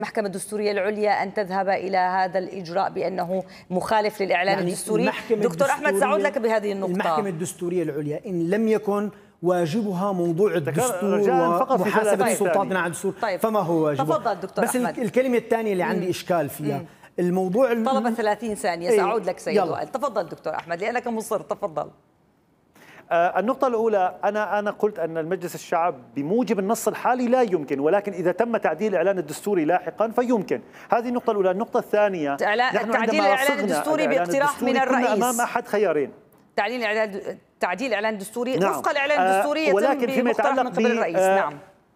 المحكمة الدستورية العليا أن تذهب إلى هذا الإجراء بأنه مخالف للإعلان الدستوري؟ دكتور أحمد، سأعود لك بهذه النقطة. المحكمة الدستورية العليا إن لم يكن واجبها موضوع الدستور ومحاسبة السلطات على الدستور فما هو واجبه؟ تفضل دكتور بس أحمد. الكلمة الثانية اللي عندي إشكال فيها الموضوع طلب 30 ثانية. سأعود لك سيد وائل. تفضل دكتور أحمد لأنك مصر. تفضل. النقطة الأولى، أنا قلت أن المجلس الشعب بموجب النص الحالي لا يمكن، ولكن إذا تم تعديل الإعلان الدستوري لاحقا فيمكن. هذه النقطة الأولى. النقطة الثانية، تعديل الإعلان الدستوري باقتراح من الرئيس. كنا أمام أحد خيارين: تعديل الإعلان الدستوري نعم. وفق الإعلان الدستوري ولكن فيما يتم من قبل الرئيس. نعم،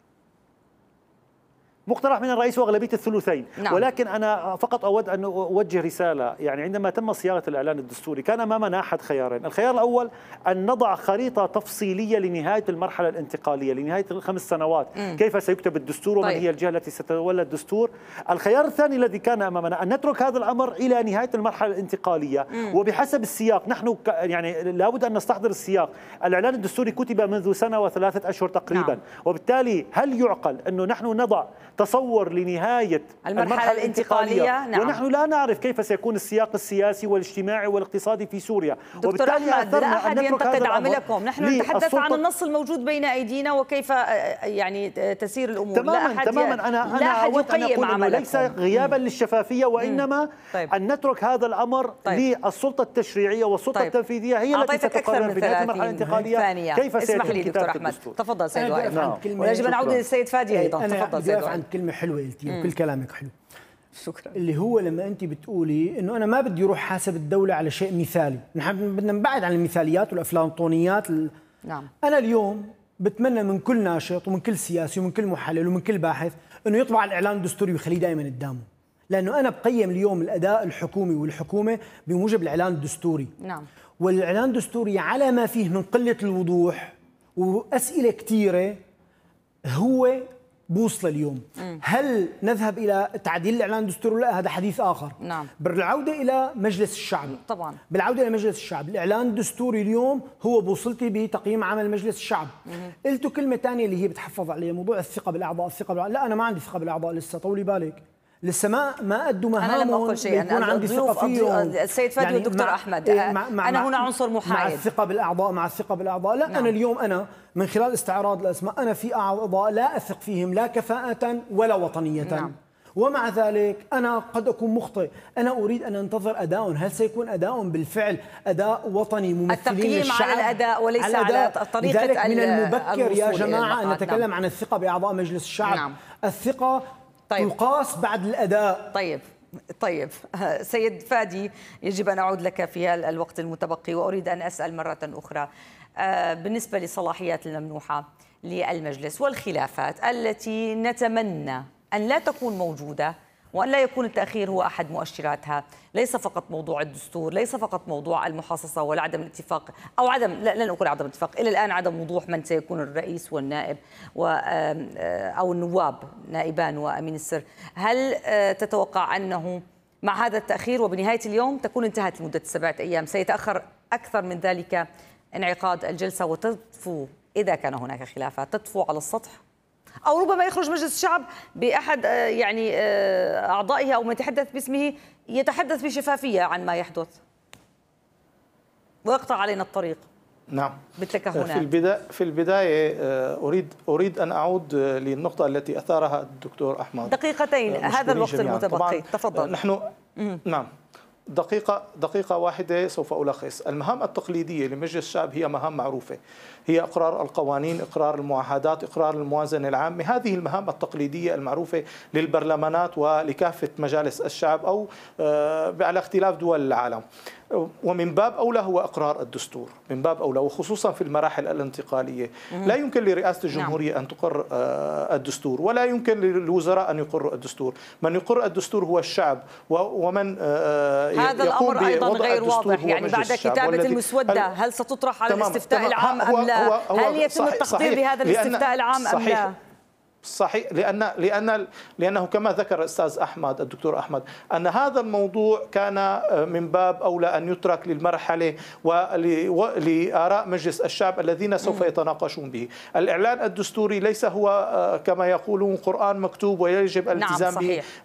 مقترح من الرئيس وأغلبية الثلثين. نعم. ولكن أنا فقط أود أن أوجه رسالة. يعني عندما تم صياغة الإعلان الدستوري كان أمامنا أحد خيارين. الخيار الأول أن نضع خريطة تفصيلية لنهاية المرحلة الانتقالية، لنهاية ال5 سنوات، كيف سيكتب الدستور ومن هي الجهة التي ستتولى الدستور. الخيار الثاني الذي كان أمامنا أن نترك هذا الأمر إلى نهاية المرحلة الانتقالية وبحسب السياق. نحن يعني لابد أن نستحضر السياق. الإعلان الدستوري كتب منذ سنة و3 أشهر تقريبا. نعم. وبالتالي هل يعقل أنه نحن نضع تصور لنهاية المرحلة الانتقالية؟ نعم. ونحن لا نعرف كيف سيكون السياق السياسي والاجتماعي والاقتصادي في سوريا. دكتور أحمد، لا أحد ينتقد عملكم. نحن نتحدث عن النص الموجود بين أيدينا وكيف يعني تسير الأمور. تماما. أنا أود أن أقول أنه ليس غيابا للشفافية، وإنما أن نترك هذا الأمر للسلطة التشريعية والسلطة التنفيذية هي التي ستقرر في نهاية المرحلة الانتقالية كيف سيتم. اسمح لي دكتور أحمد. تفضل سيد وائل. ويجب أن نعود للسيد فادي أيضا. تفضل سيد وائل. عن كلمة حلوة قلتيها وكل كلامك حلو. شكرا. اللي هو لما أنت بتقولي إنه أنا ما بدي أروح حاسب الدولة على شيء مثالي، نحن بدنا نبعد عن المثاليات والأفلاطونيات. نعم. أنا اليوم بتمنى من كل ناشط ومن كل سياسي ومن كل محلل ومن كل باحث إنه يطبع الإعلان الدستوري ويخليه دائما قدامه، لأنه أنا بقيم اليوم الأداء الحكومي والحكومة بموجب الإعلان الدستوري. نعم. والإعلان الدستوري على ما فيه من قلة الوضوح وأسئلة كثيرة هو بوصلة اليوم. هل نذهب إلى تعديل الإعلان الدستوري ولا؟ هذا حديث آخر. نعم. بالعودة إلى مجلس الشعب. طبعا. بالعودة إلى مجلس الشعب، الإعلان الدستوري اليوم هو بوصلتي بتقييم عمل مجلس الشعب. قلتوا كلمة ثانية اللي هي بتحفظ عليها موضوع الثقة بالأعضاء. لا، أنا ما عندي ثقة بالأعضاء لسه، طولي بالك. لسه ما أدوا مهامهم. أنا لم أقل شيء. يكون عندي ثقة فيهم. السيد فادي يعني والدكتور أحمد، أنا هنا عنصر محايد. مع الثقة بالأعضاء. لا. نعم. أنا اليوم من خلال استعراض الأسماء أنا في أعضاء لا أثق فيهم لا كفاءة ولا وطنية. نعم. ومع ذلك أنا قد أكون مخطئ. أنا أريد أن أنتظر أداء. هل سيكون أداء بالفعل أداء وطني ممثلين التقييم الشعب على الأداء وليس على طريقة لذلك من المبكر يا جماعة أن نتكلم عن الثقة بأعضاء مجلس الشعب. نعم. الثقة تقاس بعد الأداء. طيب سيد فادي، يجب أن أعود لك في الوقت المتبقي، وأريد أن أسأل مرة أخرى بالنسبة لصلاحيات الممنوحة للمجلس والخلافات التي نتمنى أن لا تكون موجودة وأن لا يكون التأخير هو أحد مؤشراتها. ليس فقط موضوع الدستور، ليس فقط موضوع المحاصصة ولا عدم الاتفاق أو عدم، لن أقول عدم الاتفاق، إلى الآن عدم وضوح من سيكون الرئيس والنائب أو النواب، نائبان وأمين السر. هل تتوقع أنه مع هذا التأخير وبنهاية اليوم تكون انتهت لمدة 7 أيام، سيتأخر أكثر من ذلك انعقاد الجلسة وتطفو إذا كان هناك خلافات تطفو على السطح، أو ربما يخرج مجلس الشعب بأحد يعني أعضائه أو من يتحدث باسمه يتحدث بشفافية عن ما يحدث ويقطع علينا الطريق؟ نعم. مثلك هنا في البداية أريد أن أعود للنقطة التي أثارها الدكتور أحمد. دقيقتين، هذا الوقت المتبقي. تفضل. نحن نعم دقيقة واحدة سوف ألخص. المهام التقليدية لمجلس الشعب هي مهام معروفة، هي إقرار القوانين، إقرار المعاهدات، إقرار الموازنة العامة. هذه المهام التقليدية المعروفة للبرلمانات ولكافة مجالس الشعب أو على اختلاف دول العالم. ومن باب أولى هو إقرار الدستور، من باب أولى، وخصوصا في المراحل الانتقالية. لا يمكن لرئاسة الجمهورية أن تقر الدستور، ولا يمكن للوزراء أن يقروا الدستور. من يقر الدستور هو الشعب، ومن هذا الأمر أيضا غير واضح. يعني بعد كتابة المسودة هل ستطرح على الاستفتاء العام أم لا؟ هل يتم التقدير بهذا الاستفتاء العام أم لا؟ صحيح، لأنه كما ذكر الأستاذ أحمد الدكتور أحمد أن هذا الموضوع كان من باب أولى أن يترك للمرحلة ولآراء مجلس الشعب الذين سوف يتناقشون به. الإعلان الدستوري ليس هو كما يقولون قرآن مكتوب ويجب الالتزام به،